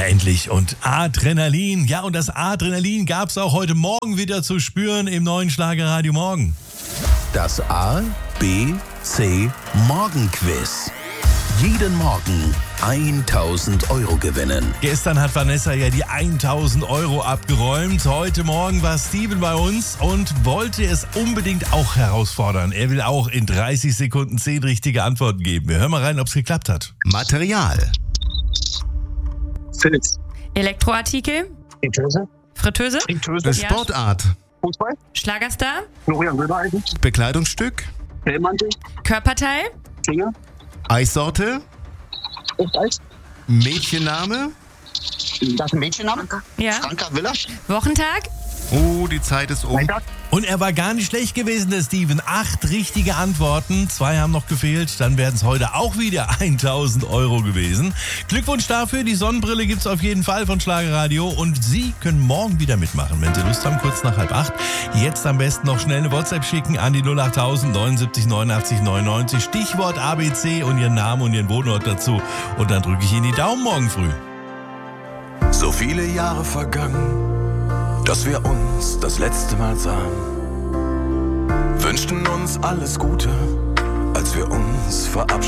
endlich. Und Adrenalin. Ja, und das Adrenalin gab es auch heute Morgen wieder zu spüren im neuen Schlagerradio Morgen. Das A, B, C Morgenquiz. Jeden Morgen 1.000 Euro gewinnen. Gestern hat Vanessa ja die 1.000 Euro abgeräumt. Heute Morgen war Steven bei uns und wollte es unbedingt auch herausfordern. Er will auch in 30 Sekunden 10 richtige Antworten geben. Wir hören mal rein, ob es geklappt hat. Material. Filz. Elektroartikel. Fritteuse. Fritteuse. Sportart. Fußball. Schlagerstar. Florian Silbereisen. Bekleidungsstück. Hellmantel. Körperteil. Finger. Eissorte. Eis. Mädchenname. Das ist ein Mädchenname? Ja. Franka Villa. Wochentag. Oh, die Zeit ist um. Freitag. Und er war gar nicht schlecht gewesen, der Steven. 8 richtige Antworten, 2 haben noch gefehlt. Dann wären es heute auch wieder 1.000 Euro gewesen. Glückwunsch dafür, die Sonnenbrille gibt es auf jeden Fall von Schlagerradio. Und Sie können morgen wieder mitmachen, wenn Sie Lust haben, kurz nach 7:30. Jetzt am besten noch schnell eine WhatsApp schicken an die 08000 79 89 99. Stichwort ABC und Ihren Namen und Ihren Wohnort dazu. Und dann drücke ich Ihnen die Daumen morgen früh. So viele Jahre vergangen, dass wir uns das letzte Mal sahen. Wünschten uns alles Gute, als wir uns verabschiedeten.